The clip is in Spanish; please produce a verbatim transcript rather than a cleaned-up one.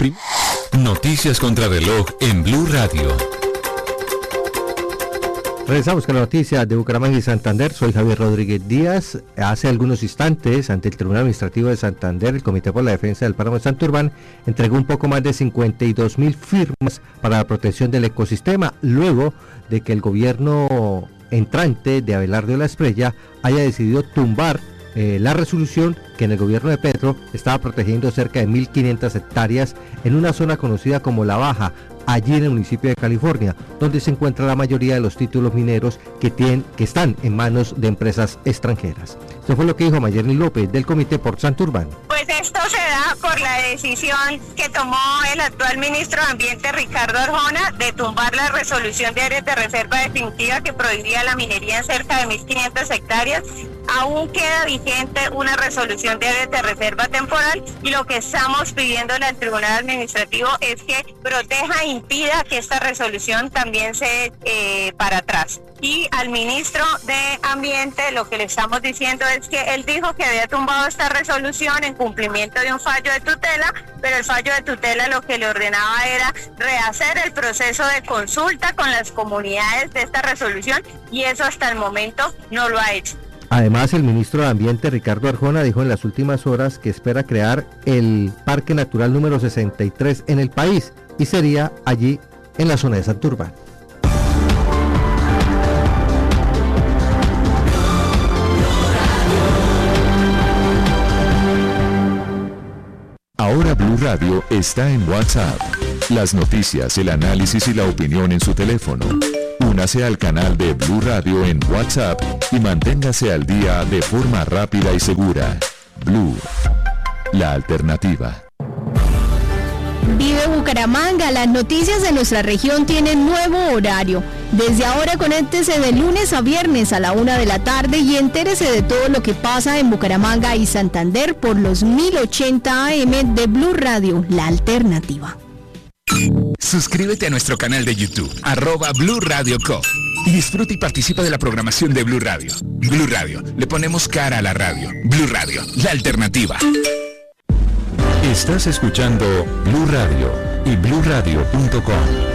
Prim- Noticias contra reloj en Blue Radio. Regresamos con la noticia de Bucaramanga y Santander. Soy Javier Rodríguez Díaz. Hace algunos instantes, ante el Tribunal Administrativo de Santander, el Comité por la Defensa del Páramo de Santurbán entregó un poco más de cincuenta y dos mil firmas para la protección del ecosistema, luego de que el gobierno entrante de Abelardo La Espriella haya decidido tumbar eh, la resolución que en el gobierno de Petro estaba protegiendo cerca de mil quinientas hectáreas en una zona conocida como La Baja, allí en el municipio de California, donde se encuentra la mayoría de los títulos mineros que tienen, que están en manos de empresas extranjeras. Eso fue lo que dijo Mayerly López del Comité por Santurbán. Pues esto se da por la decisión que tomó el actual ministro de Ambiente, Ricardo Arjona, de tumbar la resolución de áreas de reserva definitiva que prohibía la minería en cerca de mil quinientas hectáreas. Aún queda vigente una resolución de áreas de reserva temporal y lo que estamos pidiéndole al Tribunal Administrativo es que proteja e impida que esta resolución también se eh, para atrás. Y al ministro de Ambiente lo que le estamos diciendo es que él dijo que había tumbado esta resolución en cumplimiento de un fallo de tutela, pero el fallo de tutela lo que le ordenaba era rehacer el proceso de consulta con las comunidades de esta resolución y eso hasta el momento no lo ha hecho. Además, el ministro de Ambiente, Ricardo Arjona, dijo en las últimas horas que espera crear el Parque Natural número sesenta y tres en el país y sería allí en la zona de Santurbán. Ahora Blue Radio está en WhatsApp. Las noticias, el análisis y la opinión en su teléfono. Únase al canal de Blue Radio en WhatsApp y manténgase al día de forma rápida y segura. Blue, la alternativa. Vive Bucaramanga, las noticias de nuestra región tienen nuevo horario. Desde ahora conéctese de lunes a viernes a la una de la tarde y entérese de todo lo que pasa en Bucaramanga y Santander por los mil ochenta A M de Blue Radio, la alternativa. Suscríbete a nuestro canal de YouTube, arroba Blue Radio Co. Y disfruta y participa de la programación de Blue Radio. Blue Radio, le ponemos cara a la radio. Blue Radio, la alternativa. Estás escuchando Blue Radio y blue radio punto com.